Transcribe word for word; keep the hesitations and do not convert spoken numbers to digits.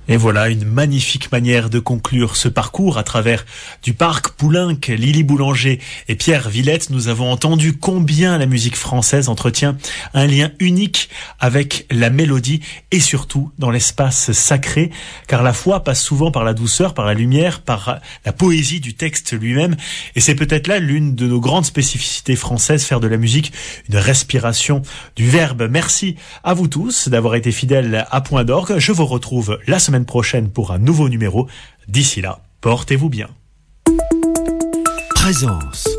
Et voilà une magnifique manière de conclure ce parcours à travers du parc Poulenc, Lily Boulanger et Pierre Villette. Nous avons entendu combien la musique française entretient un lien unique avec la mélodie et surtout dans l'espace sacré, car la foi passe souvent par la douceur, par la lumière, par la poésie du texte lui-même. Et c'est peut-être là l'une de nos grandes spécificités françaises, faire de la musique une respiration du verbe. Merci à vous tous d'avoir été fidèles à Point d'Orgue. Je vous retrouve la semaine prochaine pour un nouveau numéro. D'ici là, portez-vous bien. Présence.